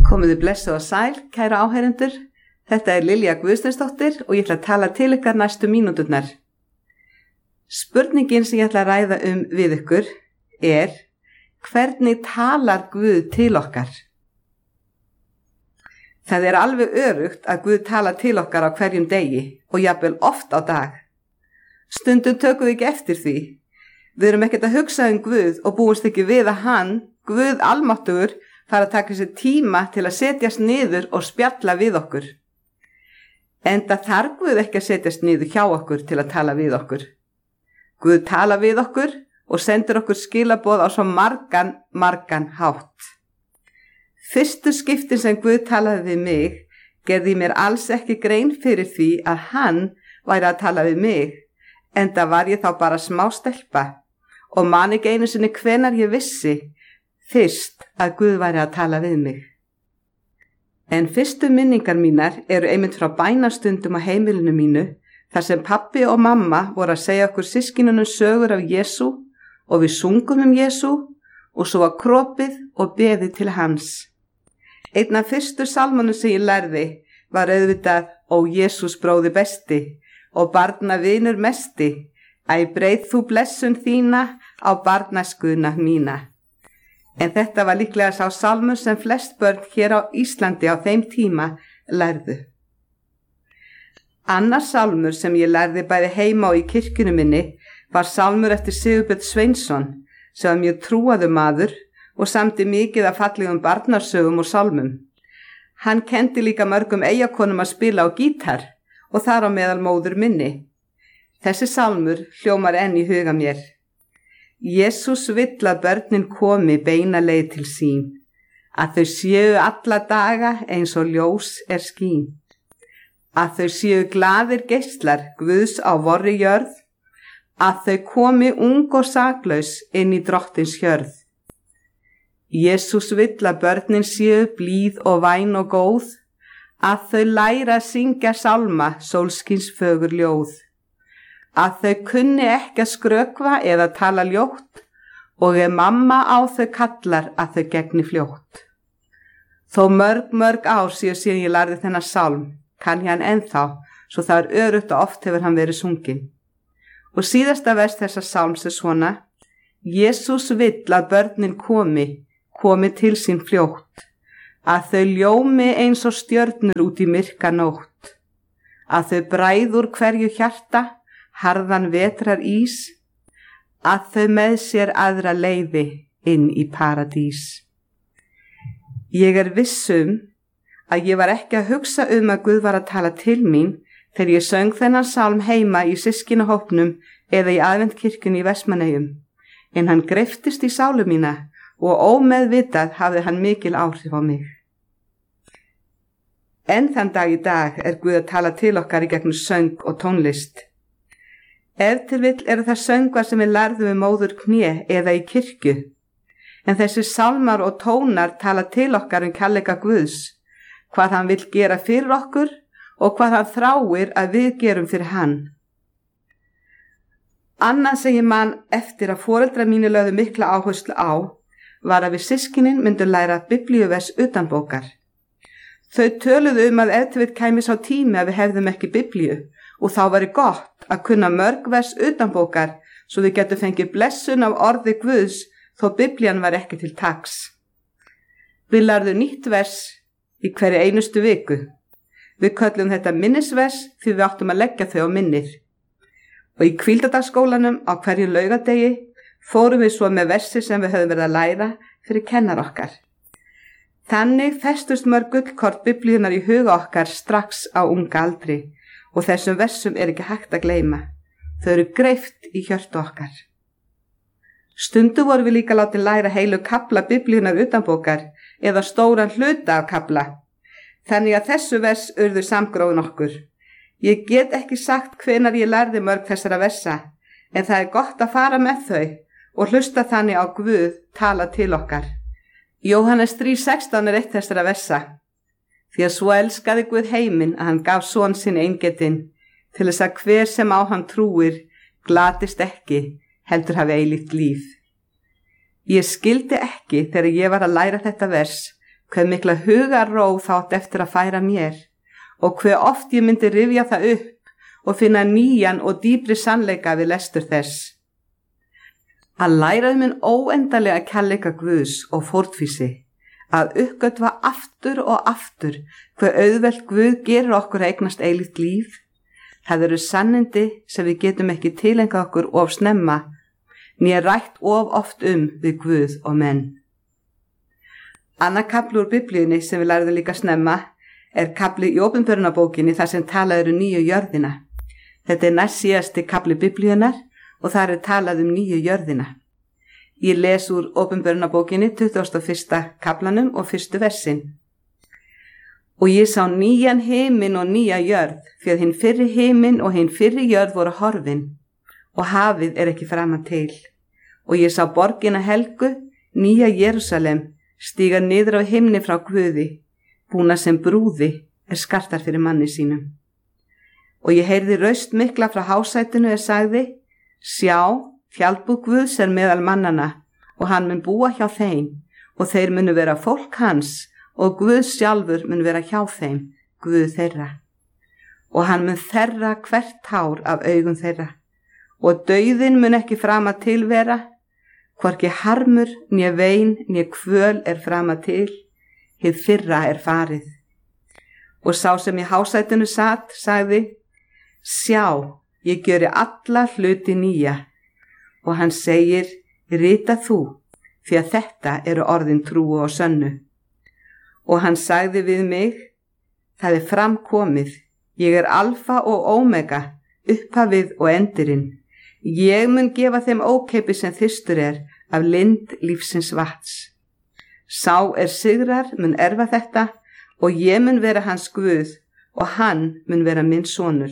Komiði blessuð og sæl, kæra áheyrendur. Þetta Lilja Guðsteinsdóttir og ég ætla að tala til ykkar næstu mínúturnar. Spurningin sem ég ætla að ræða við ykkur hvernig talar Guð til okkar? Það alveg öruggt að Guð talar til okkar á hverjum degi og jafnvel oft á dag. Stundum tökum við ekki eftir því. Við erum ekkert að hugsa Guð og búumst ekki við að hann, Guð almáttugur, fara að taka sér tíma til að setjast niður og spjalla við okkur. Enda þarf Guð ekki að setjast niður hjá okkur til að tala við okkur. Guð tala við okkur og sendur okkur skilaboð á svo margan hátt. Fyrstu skiptin sem Guð talaði við mig, gerði mér alls ekki grein fyrir því að hann væri að tala við mig, enda var ég þá bara smá stelpa og man ekki einu sinni hvenær ég vissi fyrst að Guð væri að tala við mig. En fyrstu minningar mínar eru einmitt frá bænastundum á heimilinu mínu, þar sem pabbi og mamma voru að segja okkur systkinunum sögur af Jesú og við sungum Jesú og svo var kropið og beðið til hans. Einn af fyrstu salmunum sem ég lærði var auðvitað Ó Jesús bróði besti og barna vinur mesti, æ breið þú blessun þína á barnaskuna mína. En þetta var líklega sá salmur sem flest börn hér á Íslandi á þeim tíma lærðu. Annar salmur sem ég lærði bæði heima og í kirkjunni minni var salmur eftir Sigurbjörn Sveinsson, sem var mjög trúaður maður og samdi mikið af fallegum barnarsögum og salmum. Hann kenndi líka mörgum eyjakonum að spila á gítar og þar á meðal móður minni. Þessi salmur hljómar enn í huga mér. Jesús vill að börnin komi beina leið til sín, að þau séu alla daga eins og ljós skín, að þau séu glaðir geislar Guðs á vorri jörð, að þau komi ung og saklaus inn í drottins hjörð. Jesús vill að börnin séu blíð og væn og góð, að þau læra að syngja sálma sólskins fögur ljóð, að þau kunni ekki að skrökva eða tala ljótt og mamma á þau kallar að þau gegni fljótt. Þó mörg ár síðan ég lærði þennan sálm, kann ég hann ennþá, svo það öruggt og oft hefur hann verið sunginn. Og síðasta vers þessa sálms svona: Jesús vill að börnin komi til sín fljótt, að þau ljómi eins og stjörnur út í myrka nótt, að þau bræð úr hverju hjarta harðan vetrar ís, að þau með sér aðra leiði inn í paradís. Ég viss að ég var ekki að hugsa að Guð var að tala til mín þegar ég söng þennan sálm heima í systkinahópnum eða í aðventkirkjunni í Vestmannaeyjum, en hann greyptist í sálu mína og ómeðvitað hafði hann mikil áhrif á mig. En þann dag í dag Guð að tala til okkar í gegnum söng og tónlist. Ef til vill það söngvar sem við lærðum við móður kné eða í kirkju, en þessi sálmar og tónar tala til okkar kærleika Guðs, hvað hann vill gera fyrir okkur og hvað hann þráir að við gerum fyrir hann. Annað sem ég man eftir að foreldrar mínir lögðu mikla áherslu á var að við systkinin myndum læra biblíuvers utanbókar. Þau töluðu að ef til vill kæmi sá tími að við hefðum ekki biblíu og þá væri gott að kunna mörg vers utanbókar svo við getum fengið blessun af orði Guðs þó biblían var ekki til taks. Við lærðum nýtt vers í hverju einustu viku. Við köllum þetta minnisvers því við áttum að leggja þau á minnið. Og í hvíldadagsskólanum á hverju laugadegi fórum við svo með versi sem við höfum verið að læra fyrir kennar okkar. Þannig festust mörg gullkort biblíunar í huga okkar strax á unga aldri. Og þessum versum ekki hægt að gleyma. Þau eru greypt í hjörtu okkar. Stundu voru við líka látin læra heilu kafla biblíunar utanbókar eða stóran hluta af kafla. Þannig að þessu vers urðu samgróin okkur. Ég get ekki sagt hvenær ég lærði mörg þessara versa, en það gott að fara með þau og hlusta þannig á Guð tala til okkar. Jóhannes 3:16 eitt þessara versa. Því að svo elskaði Guð heiminn að hann gaf son sinn eingetinn til þess að hver sem á hann trúir glatist ekki, heldur hafi eilíft líf. Ég skildi ekki þegar ég var að læra þetta vers hve mikla hugarró þátt eftir að færa mér og hve oft ég myndi rifja það upp og finna nýjan og dýpri sannleika við lestur þess. Að læra minn óendanlega kærleika Guðs og fórnfýsi, að uppgötva aftur og aftur hve auðvelt Guð gerir okkur að eignast eilíft líf, það eru sannindi sem við getum ekki tilengað okkur of snemma, né rætt of oft við Guð og menn. Annar kafli úr Biblíunni sem við lærðum líka snemma kafli í Opinberunarbókinni þar sem talað nýju jörðina. Þetta næst síðasti kafli Biblíunnar og þar talað nýju jörðina. Ég les úr Opinberunarbókinni 21. kaflanum og 1. versin. Og ég sá nýjan himinn og nýja jörð, fyrir hinn fyrri himinn og hinn fyrri jörð voru horfin, og hafið ekki framan til. Og ég sá borgina helgu, nýja Jerúsalem, stíga niður á himni frá Guði, búna sem brúði skartar fyrir manni sínum. Og ég heyrði raust mikla frá hásætinu sagði, sjá, fjallbúð Guðs meðal mannana, og hann mun búa hjá þeim, og þeir munu vera fólk hans, og Guð sjálfur mun vera hjá þeim, Guð þeirra. Og hann mun þerra hvert hár af augum þeirra, og dauðinn mun ekki frama til vera, hvorki harmur, né vein, né kvöl frama til, hið fyrra farið. Og sá sem í hásætinu satt, sagði, sjá, ég gjöri alla hluti nýja. Og hann segir, rita þú, því að þetta eru orðin trúu og sönnu. Og hann sagði við mig, það framkomið, ég alfa og omega, upphafið og endirinn. Ég mun gefa þeim ókeypi sem þyrstur af lind lífsins vatns. Sá sigrar mun erfa þetta og ég mun vera hans Guð og hann mun vera minn sonur.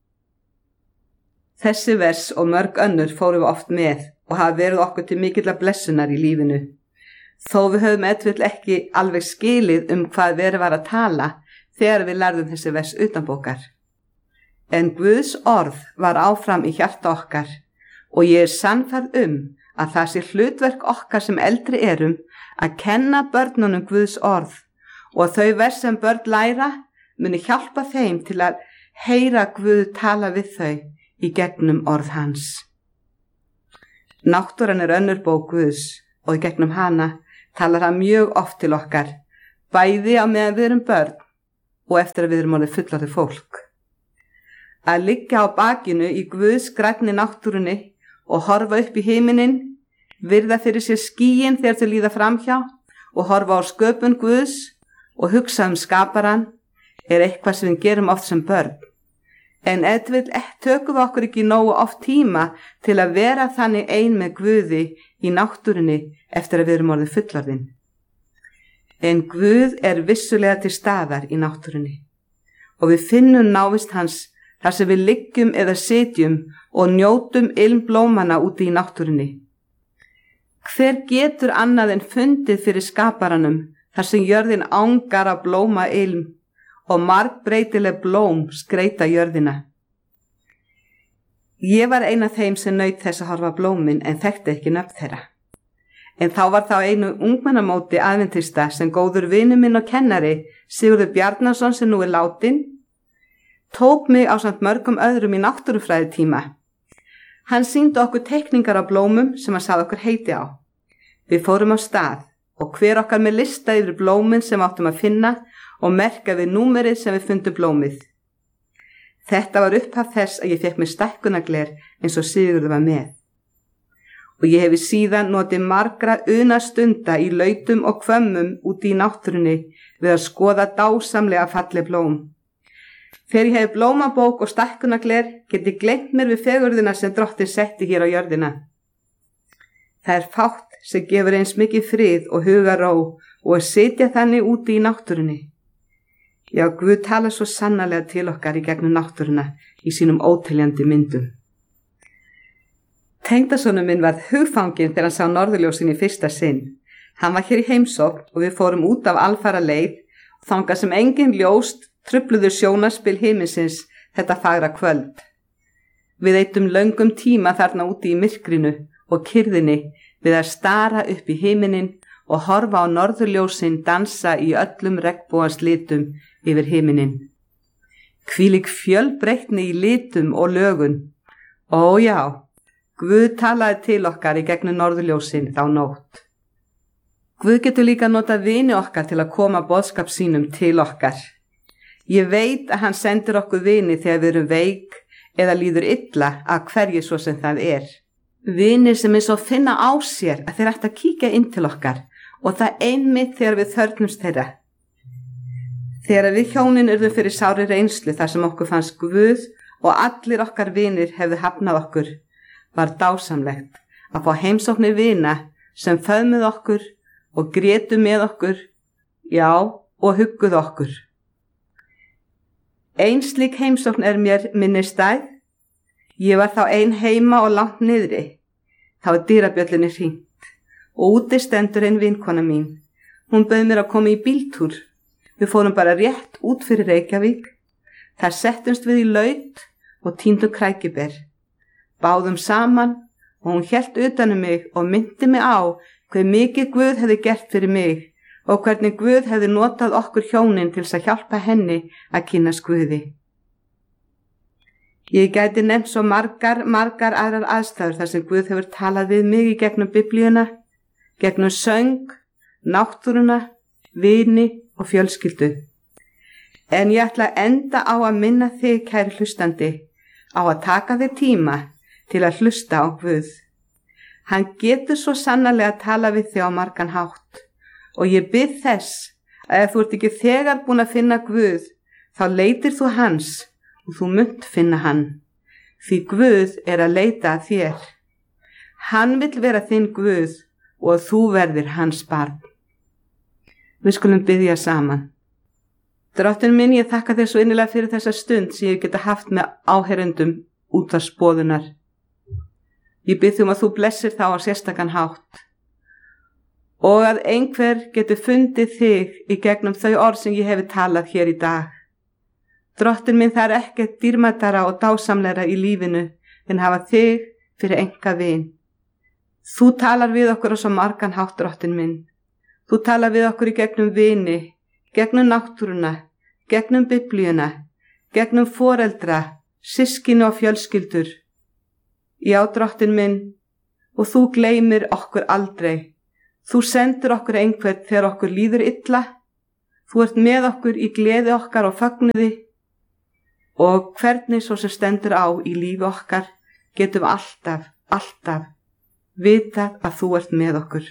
Þessi vers og mörg önnur fórum við oft með og hafa verið okkur til mikilla blessunar í lífinu. Þó við höfum etvill ekki alveg skilið hvað verið var að tala þegar við lærðum þessi vers utanbókar. En Guðs orð var áfram í hjarta okkar og ég sannfærð að það sé hlutverk okkar sem eldri að kenna börnunum Guðs orð og þau vers sem börn læra muni hjálpa þeim til að heyra Guð tala við þau í gegnum orð hans. Náttúran önnur bók Guðs og í gegnum hana talar hann mjög oft til okkar, bæði á meðan við erum börn og eftir að við erum orðið fullorðið fólk. Að liggja á bakinu í Guðs grænni náttúrunni og horfa upp í himinin, virða fyrir sér skýin þegar þau líða framhjá og horfa á sköpun Guðs og hugsa skaparan eitthvað sem við gerum oft sem börn. En tökum við okkur ekki nógu oft tíma til að vera þannig ein með Guði í náttúrunni eftir að við erum orðið fullorðin. En Guð vissulega til staðar í náttúrunni og við finnum návist hans þar sem við liggjum eða sitjum og njótum ilmblómana úti í náttúrunni. Hver getur annað en fundið fyrir skaparanum þar sem jörðin angar af blóma ilm og margbreytileg blóm skreita jörðina. Ég var ein af þeim sem naut þess að horfa blómin en þekkti ekki nöfn þeirra. En þá var einu ungmennamóti aðventista sem góður vinur minn og kennari, Sigurður Bjarnason sem nú látin, tók mig ásamt mörgum öðrum í náttúrufræðitíma. Hann sýndi okkur teikningar á blómum sem hann sagði okkur heiti á. Við fórum á stað og hver okkar með lista yfir blómin sem áttum að finna og merka við númerið sem við fundum blómið. Þetta var upphaf þess að ég fekk mér stækkunargler eins og Sigurður var með. Og ég hefi síðan notið margra unastunda í lautum og hvömmum úti í náttúrunni við að skoða dásamlega falleg blóm. Þegar ég hef blómabók og stækkunargler get ég gleymt mér við fegurðina sem Drottinn setti hér á jörðina. Það fátt sem gefur eins mikið frið og hugarró og að sitja þannig úti í náttúrunni. Já, Guð talar svo sannarlega til okkar í gegnum náttúruna í sínum óteljandi myndum. Tengdasonur minn var hugfanginn þegar hann sá norðurljósin í fyrsta sinn. Hann var hér í heimsókn og við fórum út af alfara leið, þangað sem engin ljóst trufluðu sjónarspil himinsins þetta fagra kvöld. Við eyddum löngum tíma þarna úti í myrkrinu og kyrrðinni við að stara upp í himinin og horfa á norðurljósin dansa í öllum regnbogans litum yfir himinin. Hvílík fjölbreytni í litum og lögun. Ó já, Guð talaði til okkar í gegnum norðurljósin þá nótt. Guð getur líka notað vini okkar til að koma boðskap sínum til okkar. Ég veit að hann sendir okkur vini þegar við erum veik eða líður illa að hverju svo sem það er. Vinir sem eins og finna á sér að þeir ættu að kíkja inn til okkar og það einmitt þegar við þörfnumst þeirra. Þegar við hjónin urðum fyrir sári reynslu þar sem okkur fannst Guð og allir okkar vinir hefðu hafnað okkur, var dásamlegt að fá heimsóknir vina sem föðmuð okkur og grétu með okkur, já, og hugguð okkur. Ein slík heimsókn mér minnisstæð. Ég var þá ein heima og langt niðri. Þá dyrabjöllunni hringt og úti stendur ein vinkona mín. Hún bauð mér að koma í bíltúr. Við fórum bara rétt út fyrir Reykjavík. Þar settumst við í laut og tíndum krækiber. Báðum saman og hún hélt utan mig og myndi mig á hve mikið Guð hefði gert fyrir mig og hvernig Guð hefði notað okkur hjónin til að hjálpa henni að kynnast Guði. Ég gæti nefnt svo margar aðrar aðstæður þar sem Guð hefur talað við mig í gegnum Biblíuna, gegnum söng, náttúruna, vini og fjölskyldu. En ég ætla að enda á að minna þig, kæri hlustandi, á að taka þig tíma til að hlusta á Guð. Hann getur svo sannarlega að tala við þig á margan hátt og ég bið þess að ef þú ert ekki þegar búin að finna Guð, þá leitir þú hans og þú munt finna hann. Því Guð er að leita að þér. Hann vill vera þinn Guð og þú verðir hans barn. Við skulum biðja saman. Drottinn minn, ég þakka þér svo innilega fyrir þessa stund sem ég geta haft með áheyrendum útvarpsboðunar. Ég bið að þú blessir þá á sérstakan hátt og að einhver getur fundið þig í gegnum þau orð sem ég hefi talað hér í dag. Drottinn minn, það er ekkert dýrmætara og dásamlegra í lífinu en hafa þig fyrir einkavin. Þú talar við okkur á svo margan hátt, Drottinn minn. Þú talar við okkur í gegnum vini, gegnum náttúruna, gegnum Biblíuna, gegnum foreldra, systkini og fjölskyldur. Já, Drottinn minn, og þú gleymir okkur aldrei. Þú sendir okkur einhvern þegar okkur líður illa. Þú ert með okkur í gleði okkar og fagnuði og hvernig svo sem stendur á í lífi okkar getum við alltaf vitað að þú ert með okkur.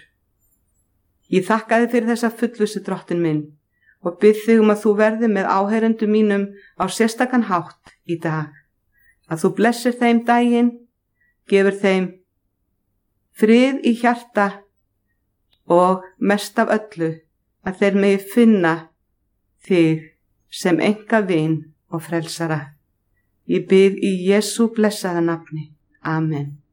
Ég þakka þig fyrir þessa fullvissu, Drottinn minn, og bið þig að þú verði með áheyrendum mínum á sérstakan hátt í dag. Að þú blessir þeim daginn, gefur þeim frið í hjarta og mest af öllu að þeir megi finna þig sem einkavin og frelsara. Ég bið í Jesú blessaða nafni. Amen.